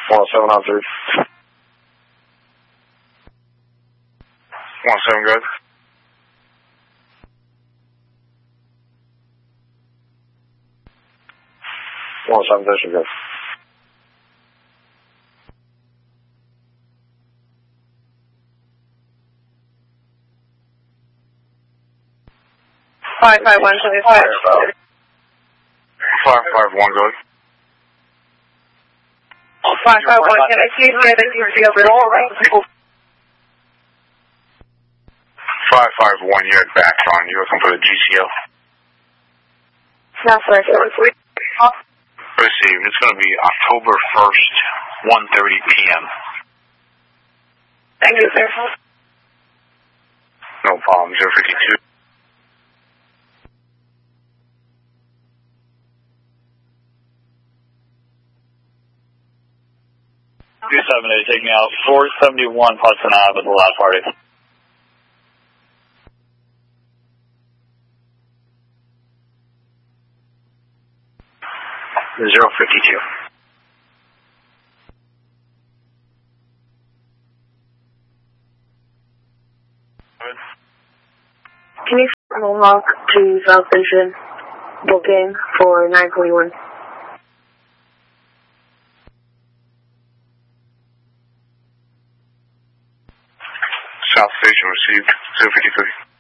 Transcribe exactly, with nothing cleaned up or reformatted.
one oh seven on three. one oh seven, good. one oh seven, station, good. five five one, seventy-five. five five one, good. five five one, can I see here that you feel it all right? five five one, you're back on. You're looking for the G C L. No, sir. Received. It's going to be October first, one thirty p.m. Thank you, sir. No problem. zero fifty-two. two seven eight, taking out four seventy-one Hudson Ave at the last party. zero fifty-two. Can you Mohawk to South Station booking for nine twenty-one? South Station received. zero fifty-three.